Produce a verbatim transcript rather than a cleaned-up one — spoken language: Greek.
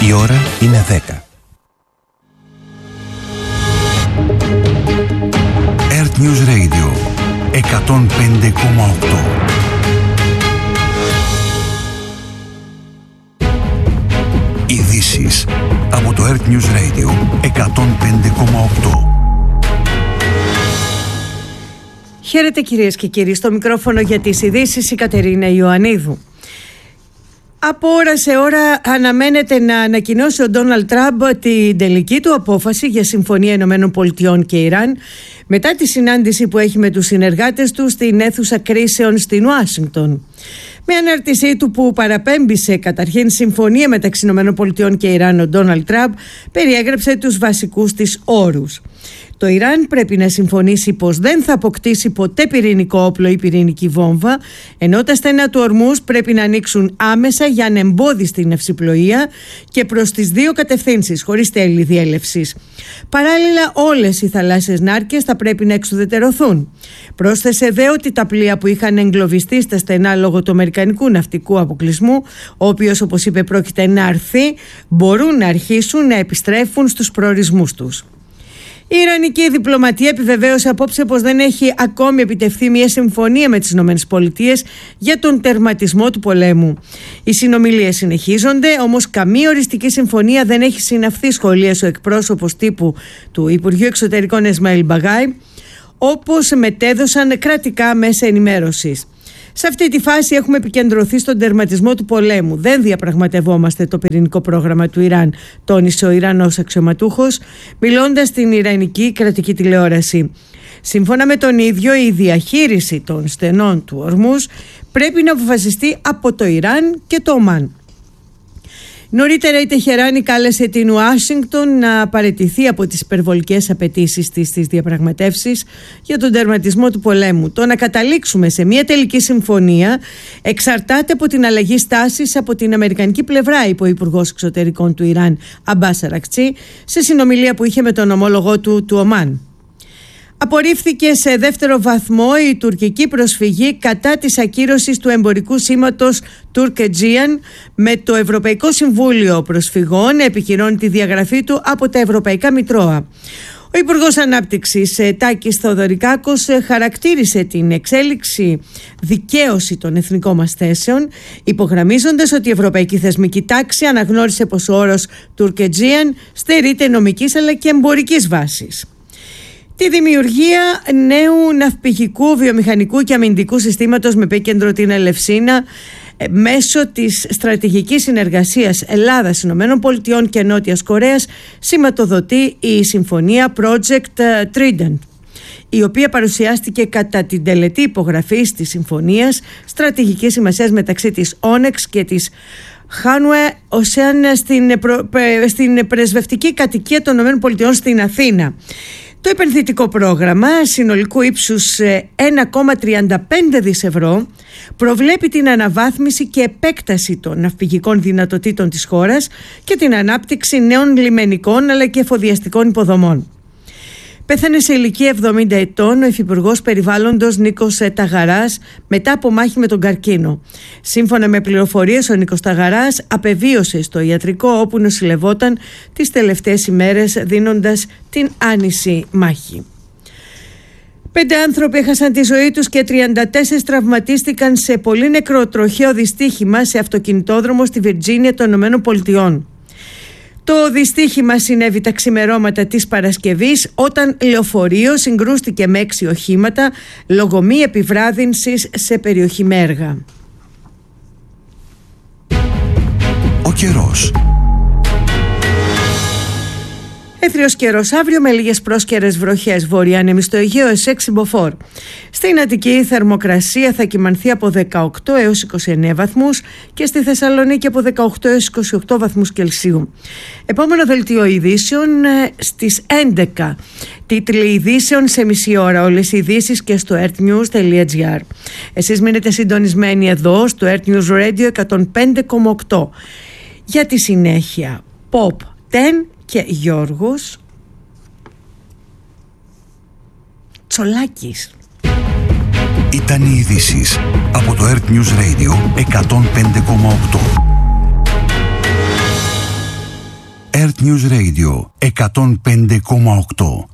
Η ώρα είναι δέκα. Earth News Radio εκατόν πέντε κόμμα οκτώ. Ειδήσεις από το Earth News Radio εκατόν πέντε κόμμα οκτώ. Χαίρετε κυρίες και κύριοι, στο μικρόφωνο για τις ειδήσεις η Κατερίνα Ιωαννίδου. Από ώρα σε ώρα αναμένεται να ανακοινώσει ο Ντόναλντ Τραμπ την τελική του απόφαση για συμφωνία Ηνωμένων Πολιτειών και Ιράν μετά τη συνάντηση που έχει με τους συνεργάτες του στην αίθουσα κρίσεων στην Ουάσιγκτον. Με ανάρτησή του που παραπέμπησε καταρχήν συμφωνία μεταξύ Ηνωμένων Πολιτειών και Ιράν, ο Ντόναλντ Τραμπ περιέγραψε τους βασικούς της όρους. Το Ιράν πρέπει να συμφωνήσει πως δεν θα αποκτήσει ποτέ πυρηνικό όπλο ή πυρηνική βόμβα, ενώ τα στενά του Ορμούζ πρέπει να ανοίξουν άμεσα για ανεμπόδιστη ναυσιπλοεία και προς τις δύο κατευθύνσεις, χωρίς τέλη διέλευσης. Παράλληλα, όλες οι θαλάσσιες νάρκες θα πρέπει να εξουδετερωθούν. Πρόσθεσε δε ότι τα πλοία που είχαν εγκλωβιστεί στα στενά λόγω του αμερικανικού ναυτικού αποκλεισμού, ο οποίος, όπως είπε, πρόκειται να αρθεί, μπορούν να αρχίσουν να επιστρέφουν στους προορισμούς τους. Η Ιρανική διπλωματία επιβεβαίωσε απόψε πως δεν έχει ακόμη επιτευχθεί μια συμφωνία με τις ΗΠΑ για τον τερματισμό του πολέμου. Οι συνομιλίες συνεχίζονται, όμως καμία οριστική συμφωνία δεν έχει συναυθεί, σχολίασε ο εκπρόσωπος τύπου του Υπουργείου Εξωτερικών Εσμαήλ Μπαγάι, όπως μετέδωσαν κρατικά μέσα ενημέρωσης. Σε αυτή τη φάση έχουμε επικεντρωθεί στον τερματισμό του πολέμου. Δεν διαπραγματευόμαστε το πυρηνικό πρόγραμμα του Ιράν, τόνισε ο Ιρανός αξιωματούχος, μιλώντας στην Ιρανική κρατική τηλεόραση. Σύμφωνα με τον ίδιο, η διαχείριση των στενών του Ορμούζ πρέπει να αποφασιστεί από το Ιράν και το Ομάν. Νωρίτερα η Τεχεράνη κάλεσε την Ουάσιγκτον να παραιτηθεί από τις υπερβολικές απαιτήσεις της στις διαπραγματεύσεις για τον τερματισμό του πολέμου. Το να καταλήξουμε σε μια τελική συμφωνία εξαρτάται από την αλλαγή στάσης από την αμερικανική πλευρά, είπε ο Υπουργός Εξωτερικών του Ιράν, Αμπάς Αρακτσί, σε συνομιλία που είχε με τον ομόλογό του του Ομάν. Απορρίφθηκε σε δεύτερο βαθμό η τουρκική προσφυγή κατά της ακύρωσης του εμπορικού σήματος Turk-Aegean, με το Ευρωπαϊκό Συμβούλιο Προσφυγών να επικυρώνει τη διαγραφή του από τα Ευρωπαϊκά Μητρώα. Ο Υπουργός Ανάπτυξης Τάκης Θοδωρικάκος χαρακτήρισε την εξέλιξη δικαίωση των εθνικών μας θέσεων, υπογραμμίζοντας ότι η Ευρωπαϊκή Θεσμική Τάξη αναγνώρισε πως ο όρος Turk-Aegean στερείται νομικής αλλά και εμπορικής βάσης. Τη δημιουργία νέου ναυπηγικού, βιομηχανικού και αμυντικού συστήματος με επίκεντρο την Ελευσίνα μέσω της στρατηγικής συνεργασίας Ελλάδας, Ηνωμένων Πολιτειών και Νότιας Κορέας σηματοδοτεί η συμφωνία Project Trident, η οποία παρουσιάστηκε κατά την τελετή υπογραφής της συμφωνίας στρατηγικής σημασίας μεταξύ της Όνεξ και της Χάνουε Οσέαν στην, προ... στην πρεσβευτική κατοικία των ΗΠΑ στην Αθήνα. Το επενδυτικό πρόγραμμα συνολικού ύψους ένα κόμμα τριάντα πέντε δισεκατομμύρια ευρώ προβλέπει την αναβάθμιση και επέκταση των ναυπηγικών δυνατοτήτων της χώρας και την ανάπτυξη νέων λιμενικών αλλά και εφοδιαστικών υποδομών. Πέθανε σε ηλικία εβδομήντα ετών ο Υφυπουργός Περιβάλλοντος Νίκος Ταγαράς μετά από μάχη με τον καρκίνο. Σύμφωνα με πληροφορίες, ο Νίκος Ταγαράς απεβίωσε στο ιατρικό όπου νοσηλευόταν τις τελευταίες ημέρες, δίνοντας την άνηση μάχη. Πέντε άνθρωποι έχασαν τη ζωή τους και τριάντα τέσσερις τραυματίστηκαν σε πολύ νεκροτροχαίο δυστύχημα σε αυτοκινητόδρομο στη Βιρτζίνια των Ηνωμένων Πολιτειών. Το δυστύχημα συνέβη τα ξημερώματα της Παρασκευής όταν λεωφορείο συγκρούστηκε με έξι οχήματα λόγω μη επιβράδυνσης σε περιοχή με έργα. Ο καιρός. Έθριος καιρός αύριο με λίγες πρόσκαιρες βροχές, βόρεια άνεμη στο Αιγαίο, εσέξι μποφόρ. Στην Αττική η θερμοκρασία θα κυμανθεί από δεκαοκτώ έως είκοσι εννέα βαθμούς και στη Θεσσαλονίκη από δεκαοκτώ έως είκοσι οκτώ βαθμούς Κελσίου. Επόμενο δελτίο ειδήσεων στις έντεκα. Τίτλοι ειδήσεων σε μισή ώρα. Όλες οι ειδήσεις και στο earthnews τελεία gr. Εσείς μείνετε συντονισμένοι εδώ στο Earth News Radio εκατόν πέντε κόμμα οκτώ. Για τη συνέχεια, Pop δέκα και Γιώργος Τσολάκης. Ήταν οι ειδήσεις από το Earth News Radio εκατόν πέντε κόμμα οκτώ. Earth News Radio εκατόν πέντε κόμμα οκτώ.